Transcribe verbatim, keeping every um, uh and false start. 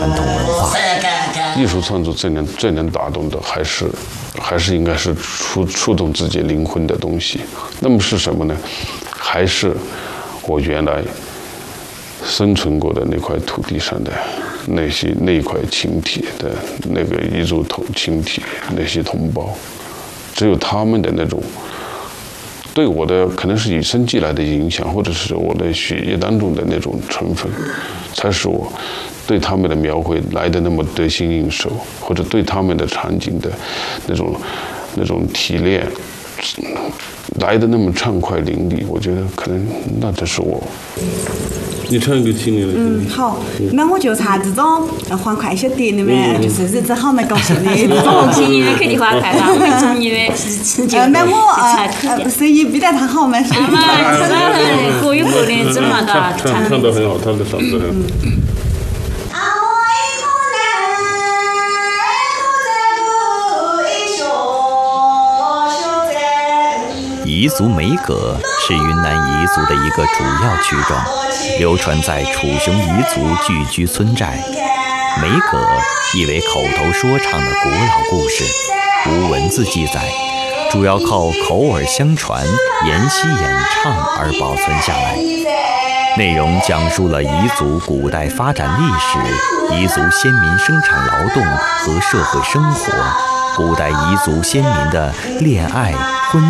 传统文化。 艺术创作最能最能打动的，还是还是应该是触触动自己灵魂的东西。那么是什么呢？还是我原来生存过的那块土地上的那些那一块群体的那个彝族同群体那些同胞，只有他们的那种对我的可能是与生俱来的影响，或者是我的血液当中的那种成分，才使我对他们的描绘来的那么得心应手，或者对他们的场景的那种那种提炼来的那么畅快淋漓。我觉得可能那只是我。你唱一个青年的。 嗯，好，那我就唱这种欢快一些点的嘛，就是日子好蛮高兴的。 哦，青年的肯定欢快啦，我中年的是就。 那我呃声音比他他好嘛。 嘛，是各有各的这么大唱唱得很好，他的嗓子很好。 彝族美葛是云南彝族的一个主要曲种，流传在楚雄彝族聚居村寨。美葛意为口头说唱的古老故事，无文字记载，主要靠口耳相传、沿袭演唱而保存下来。内容讲述了彝族古代发展历史、彝族先民生产劳动和社会生活、古代彝族先民的恋爱、婚